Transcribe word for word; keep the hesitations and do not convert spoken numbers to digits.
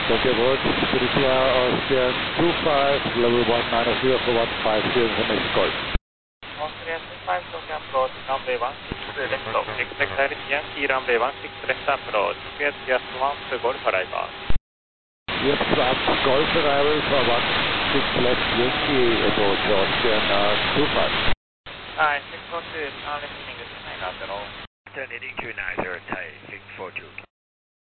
Tokyo Approach, Philadelphia, Austrian two five, level one nine zero for one five zero for next call. Austrian two five, Tokyo Approach, runway one six left, expect Yankee runway one six left approach, get just one to Golf arrival. Yes, up Golf arrival for one six left, Yankee approach, Austrian uh, two five. Hi, six four two, now listening to China at all. Turn heading two nine zero, Thai, six four two.